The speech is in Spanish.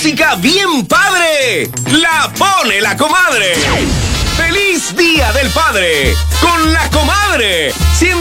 música bien padre. La pone la comadre. ¡Feliz Día del Padre! Con la comadre.